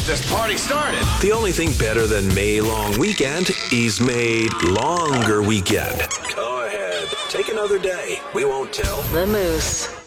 this party started. The only thing better than May long weekend is made longer weekend. Go ahead. Take another day. We won't tell. The Moose.